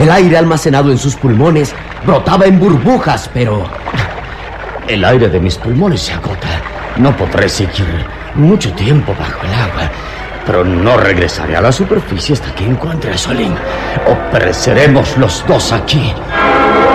El aire almacenado en sus pulmones brotaba en burbujas, pero... El aire de mis pulmones se agota. No podré seguir mucho tiempo bajo el agua, pero no regresaré a la superficie hasta que encuentre a Solín. O pereceremos los dos aquí.